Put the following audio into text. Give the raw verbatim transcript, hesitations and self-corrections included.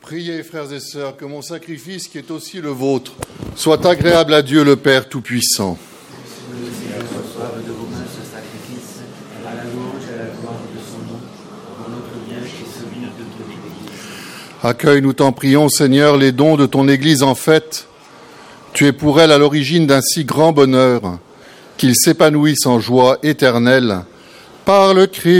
Priez, frères et sœurs, que mon sacrifice, qui est aussi le vôtre, soit agréable à Dieu le Père Tout-Puissant. Accueille, nous t'en prions, Seigneur, les dons de ton Église en fête. Tu es pour elle à l'origine d'un si grand bonheur, qu'ils s'épanouissent en joie éternelle par le Christ.